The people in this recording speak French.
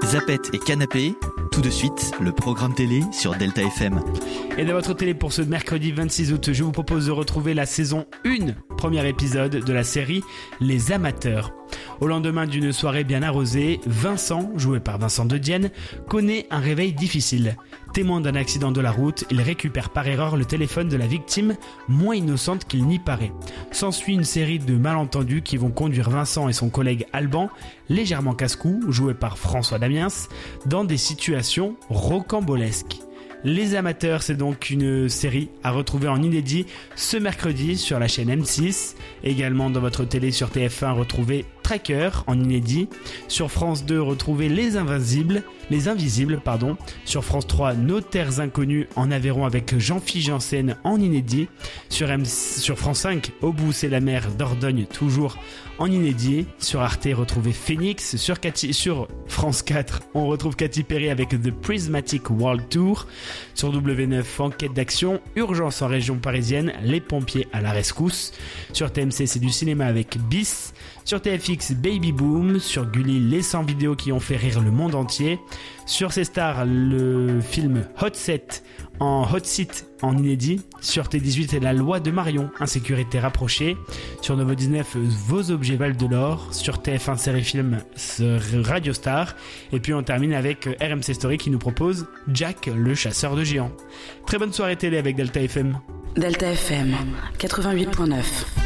Zapettes et Canapé, tout de suite, le programme télé sur Delta FM. Et dans votre télé pour ce mercredi 26 août, je vous propose de retrouver la saison 1, premier épisode de la série Les Amateurs. Au lendemain d'une soirée bien arrosée, Vincent, joué par Vincent De Dienne, connaît un réveil difficile. Témoin d'un accident de la route, il récupère par erreur le téléphone de la victime, moins innocente qu'il n'y paraît. S'ensuit une série de malentendus qui vont conduire Vincent et son collègue Alban, légèrement casse-cou, joué par François Damiens, dans des situations rocambolesques. Les Amateurs, c'est donc une série à retrouver en inédit ce mercredi sur la chaîne M6. Également dans votre télé sur TF1, retrouvez Tracker en inédit. Sur France 2, retrouvez Les Invisibles. Sur France 3, Notaires Inconnus en Aveyron avec Jean-Philippe Janssen en inédit. Sur France 5, Au bout c'est la mer d'Ordogne, toujours en inédit. Sur Arte, retrouvez Phoenix. Sur France 4, on retrouve Katy Perry avec The Prismatic World Tour. Sur W9, enquête d'action, urgence en région parisienne, les pompiers à la rescousse. Sur TMC, c'est du cinéma avec Bis. Sur TFX, Baby Boom. Sur Gulli, les 100 vidéos qui ont fait rire le monde entier. Sur C-Star, le film Hot Seat en inédit. Sur T18, La loi de Marion, insécurité rapprochée. Sur Novo 19, Vos objets valent de l'or. Sur TF1 série film Radio Star. Et puis on termine avec RMC Story qui nous propose Jack le chasseur de géants. Très bonne soirée télé avec Delta FM. Delta FM 88.9.